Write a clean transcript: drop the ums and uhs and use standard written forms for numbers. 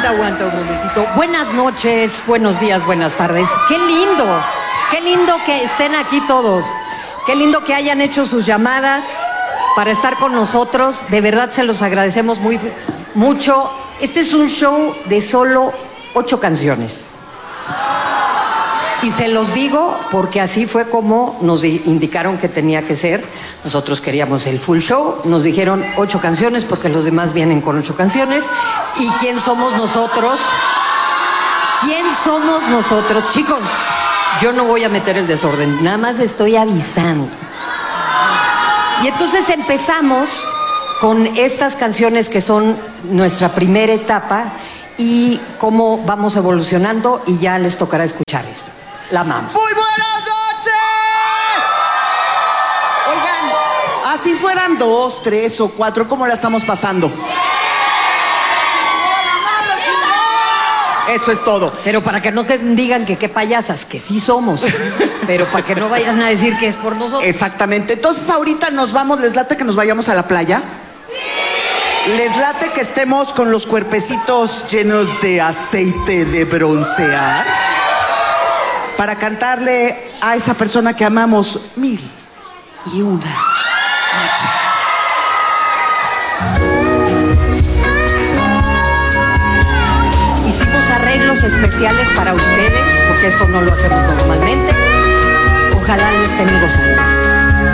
aguanta un momentito. Buenas noches, buenos días, buenas tardes. Qué lindo que estén aquí todos. Qué lindo que hayan hecho sus llamadas para estar con nosotros. De verdad se los agradecemos mucho. Este es un show de solo 8 canciones. Y se los digo porque así fue como nos indicaron que tenía que ser. Nosotros queríamos el full show. Nos dijeron 8 canciones porque los demás vienen con 8 canciones. ¿Y quién somos nosotros? ¿Quién somos nosotros? Chicos, yo no voy a meter el desorden. Nada más estoy avisando. Y entonces empezamos con estas canciones que son nuestra primera etapa y cómo vamos evolucionando, y ya les tocará escuchar esto. La Mama. ¡Muy buenas noches! Oigan, así fueran 2, 3 o 4, ¿cómo la estamos pasando? Eso es todo. Pero para que no digan que qué payasas, que sí somos. Pero para que no vayan a decir que es por nosotros. Exactamente. Entonces ahorita nos vamos, ¿les late que nos vayamos a la playa? ¡Sí! ¿Les late que estemos con los cuerpecitos llenos de aceite de broncear? Para cantarle a esa persona que amamos 1001 noches. Hicimos arreglos especiales para ustedes, porque esto no lo hacemos normalmente. Ojalá lo estén gozando.